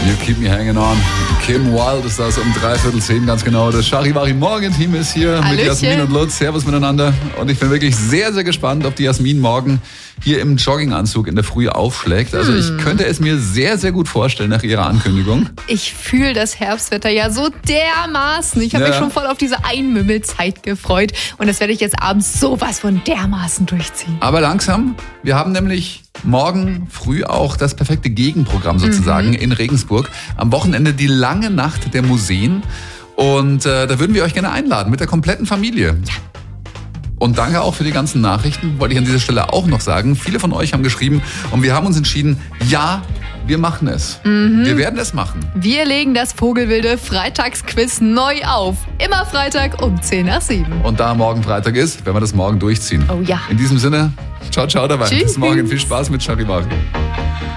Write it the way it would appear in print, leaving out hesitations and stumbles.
You Keep Me Hanging On. Kim Wilde ist das um 9:45 ganz genau. Das Charivari-Morgen-Team ist hier Hallöchen. mit Jasmin und Lutz. Servus miteinander. Und ich bin wirklich sehr, sehr gespannt, ob die Jasmin morgen hier im Jogginganzug in der Früh aufschlägt. Also ich könnte es mir sehr, sehr gut vorstellen nach ihrer Ankündigung. Ich fühle das Herbstwetter ja so dermaßen. Ich habe mich schon voll auf diese Einmümmelzeit gefreut. Und das werde ich jetzt abends sowas von dermaßen durchziehen. Aber langsam, wir haben nämlich morgen früh auch das perfekte Gegenprogramm sozusagen in Regensburg. Am Wochenende die lange Nacht der Museen. Und da würden wir euch gerne einladen mit der kompletten Familie. Und danke auch für die ganzen Nachrichten, wollte ich an dieser Stelle auch noch sagen. Viele von euch haben geschrieben und wir haben uns entschieden, ja, wir machen es. Wir werden es machen. Wir legen das Vogelwilde Freitagsquiz neu auf. Immer Freitag um 6:50. Und da morgen Freitag ist, werden wir das morgen durchziehen. Oh ja. In diesem Sinne, ciao, ciao dabei. Tschüss. Bis morgen. Viel Spaß mit Charivari.